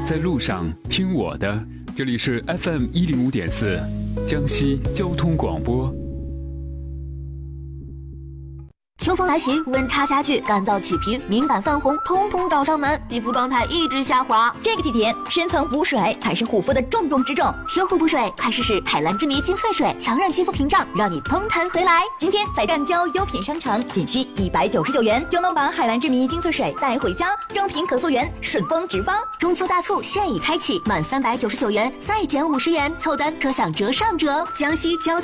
在路上听我的，这里是 FM105.4江西交通广播。 秋风来袭，温差加剧，干燥起皮，敏感泛红，通通找上门，肌肤状态一直下滑。 这个季节，深层补水才是护肤的重中之重。 修护补水，快试试海蓝之谜精粹水，强韧肌肤屏障，让你嘭弹回来。 今天在赣郊优品商城，仅需199元就能把海蓝之谜精粹水带回家，正品可溯源，顺丰直发。 中秋大促现已开启，满399元再减50元，凑单可享折上折。江西交